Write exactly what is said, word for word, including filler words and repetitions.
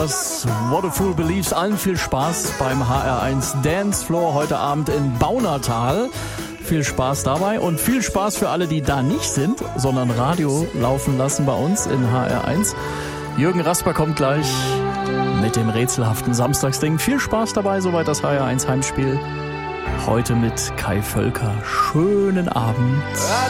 What a Fool Believes. Allen viel Spaß beim H R eins Dance Floor heute Abend in Baunatal. Viel Spaß dabei und viel Spaß für alle, die da nicht sind, sondern Radio laufen lassen bei uns in H R eins. Jürgen Rasper kommt gleich mit dem rätselhaften Samstagsding. Viel Spaß dabei, soweit das H R eins Heimspiel. Heute mit Kai Völker. Schönen Abend.